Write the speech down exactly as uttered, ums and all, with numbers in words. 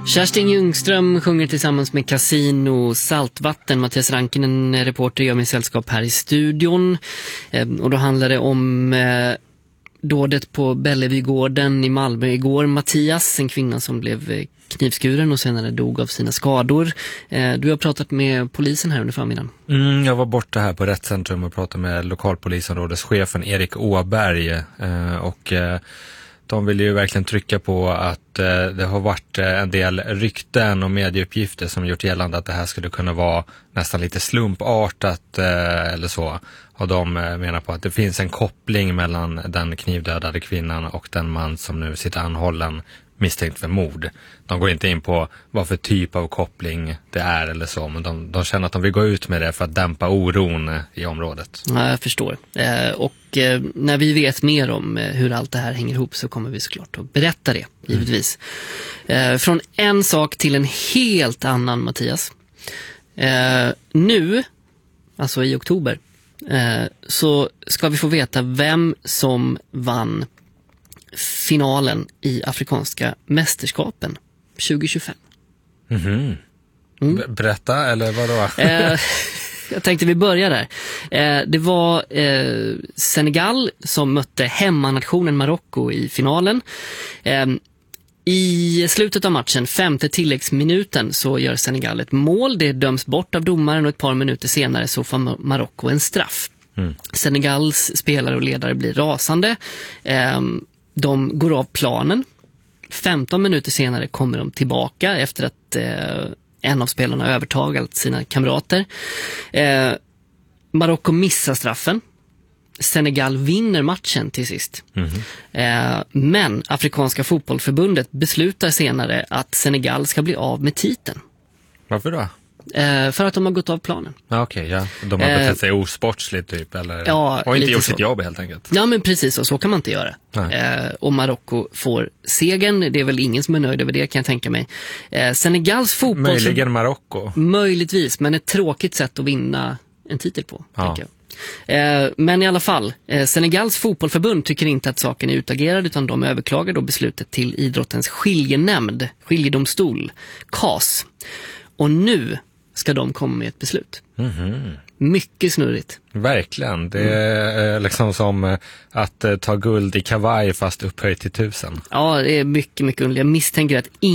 Kerstin Ljungström sjunger tillsammans med Casino Saltvatten. Mattias Rankinen, reporter, gör mig sällskap här i studion. Eh, och då handlar det om eh, dådet på Bellevugården i Malmö igår. Mattias, en kvinna som blev eh, knivskuren och senare dog av sina skador. Eh, du har pratat med polisen här under förmiddagen. Mm, jag var borta här på Rättscentrum och pratade med lokalpolisområdeschefen Erik Åberg eh, och eh, de vill ju verkligen trycka på att eh, det har varit eh, en del rykten och medieuppgifter som gjort gällande att det här skulle kunna vara nästan lite slumpartat eh, eller så. Och de eh, menar på att det finns en koppling mellan den knivdödade kvinnan och den man som nu sitter anhållen misstänkt för mord. De går inte in på vad för typ av koppling det är eller så, men de, de känner att de vill gå ut med det för att dämpa oron i området. Ja, jag förstår. Eh, och eh, när vi vet mer om eh, hur allt det här hänger ihop så kommer vi såklart att berätta det, givetvis. Mm. Eh, från en sak till en helt annan, Mattias. Eh, nu, alltså i oktober, eh, så ska vi få veta vem som vann finalen i Afrikanska mästerskapen tjugo tjugofem. Mm-hmm. Mm. B- berätta, eller vadå? eh, jag tänkte vi börjar där. Eh, det var eh, Senegal som mötte hemmanationen Marocko i finalen. Eh, I slutet av matchen, femte tilläggsminuten, så gör Senegal ett mål. Det döms bort av domaren och ett par minuter senare så får Marocko en straff. Mm. Senegals spelare och ledare blir rasande. Eh, De går av planen. femton minuter senare kommer de tillbaka efter att eh, en av spelarna övertagat sina kamrater. Eh, Marocko missar straffen. Senegal vinner matchen till sist. Mm-hmm. Eh, men Afrikanska fotbollförbundet beslutar senare att Senegal ska bli av med titeln. Varför då? Eh, för att de har gått av planen. Ja, okej, ja. De har betett sig osportsligt typ, eller ja, och inte gjort så. sitt jobb helt enkelt. Ja, men precis, och så kan man inte göra. Eh, och Marocko får segern. Det är väl ingen som är nöjd över det, kan jag tänka mig. Eh, Senegals fotboll... Möjligen Marocko. Möjligtvis, men ett tråkigt sätt att vinna en titel på, ja. tänker jag. Eh, men i alla fall, eh, Senegals fotbollförbund tycker inte att saken är utagerad, utan de överklagar då beslutet till idrottens skiljenämnd, skiljedomstol, C A S. Och nu ska de komma med ett beslut. Mm-hmm. Mycket snurrigt. Verkligen. Det är mm. liksom som att ta guld i kavaj fast upphöjt till tusen. Ja, det är mycket, mycket underligt. Jag misstänker att ingen